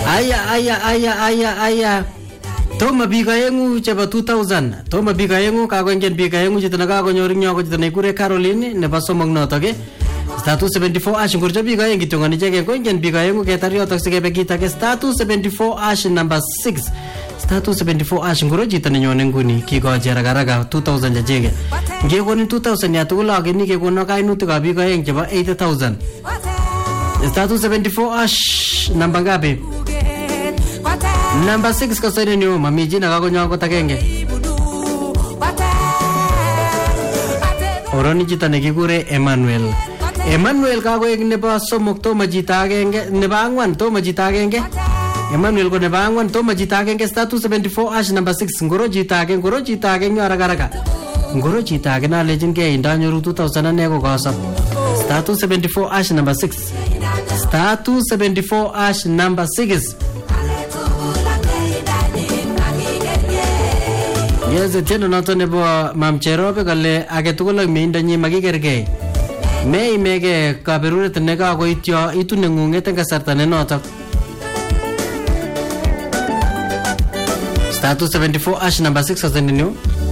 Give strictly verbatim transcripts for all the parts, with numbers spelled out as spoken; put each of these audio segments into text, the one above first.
Aya aya aya aya aya. Toma biga yengu cheba two thousand. Toma biga yengu kagoingen biga yengu chitana kagonyor nyo ko chitana ikure Caroline ne basomong noto ke. Status seventy-four ash ngurjo biga yengi tongani chege goingen biga yengu ketari otok sikebe kita ke status seventy-four ash number six. Status seventy-four ash nguro chitana nyone nguni kiko jera garaga two thousand ja chege. Nge koni two thousand ya tukula ke ni ke kono kainutik ka biga yeng cheba eighty thousand. Status seventy-four ash number ngapi? Number six kasone ni mami jina kagonyo ko takenge. Oroni jita nekikure Emmanuel. Emmanuel kagoek nebo somok toma jita agenge, nebo angwan toma jita agenge. Emmanuel ko nebo angwan toma jita agenge. Status seventy-four ash number six ngoro jita agenge, ngoro jita agenge haraka haraka. Ngoro jita agenge na legend ke indanyoru two thousand ane ko kasap. Status seventy-four ash number six. Status seventy-four ash number six. Yes, tiendo noto nebo Mam Cherobe kale age tugul ak meindo nyi makikergei. Me imege kaberuret ne kagoityo itu nengunget en kasarta ne notok. Status seventy-four ash number six continue.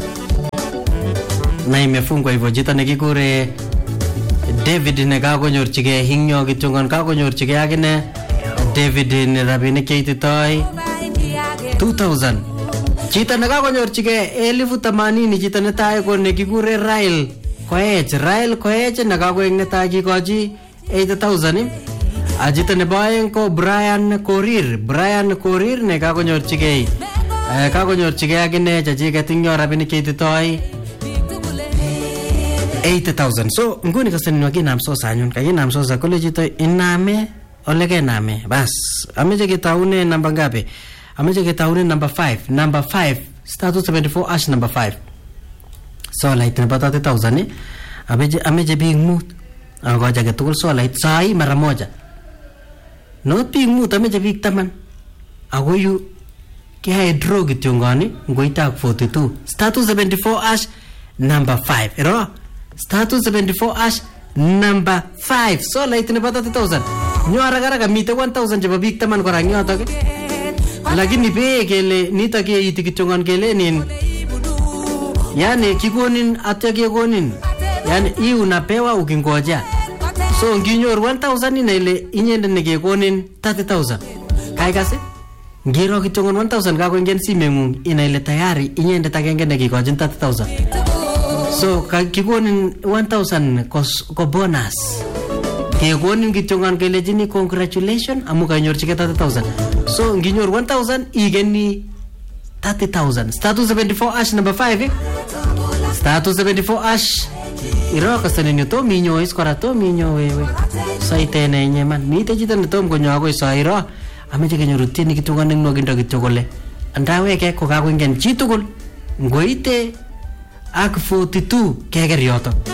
Na imefungwa hivyo jita nekikure David ne kagonyorchige hingyo kitungon kagonyorchige akine David ne rabinik cheititoi two thousand. Chita nakakonyorchige elifu themanini chita netai ko nekikure Rail Koech. Rail Koech nakakoek netai kikochi eighty thousand. A chita nebo aeng ko Brian Korir. Brian Korir nekakonyorchige eh, kakonyorchige akine chachiket ingyo rabinik cheititoi eighty thousand. So nguni kasani wakinam sosa anyun kakinam sosa kole chito iname ole kename bas ameche kitaune namba ngapi? Ameche kitaune number five. Number five. Status seventy-four ash number five. So light nebo thirty thousand eh. Ameche ameche big mood. Angoja ketukul so light sai mara moja. No big mood ameche big taman. Ako yu kaya draw kityo ngani ngoita forty-two. Status seventy-four ash number five. Ero? Status seventy-four ash number five. So light nebo thirty thousand. Nyo haraka mite one thousand chebo big taman korang yotok eh. Lakini be kele nita ke itikichongan kele nin yani kikonin atya kekonin yani hii unapewa ukingoja. So nginyor one thousand ina ile inyende nekekonin thirty thousand. Kai kasi ngiro kichongon one thousand kako ingen simengung ina ile tayari inyende takenge nekikojin thirty thousand. So kikonin one thousand ko, ko bonus. Kekonin kichongan kele jini congratulations amu kanyorchike thirty thousand. So nginyor one thousand igeni thirty thousand. Status seventy-four ash number five eh? Status seventy-four ash iro kasane nyo to minyo is kora to minyo wewe saite na inye man nite chita nito mkonyo ako isa iro ameche kenyoru tini kitungan ng nogindo kitugole andawe ke kokako ingen chitugol ngoite ak forty-two keker yoto.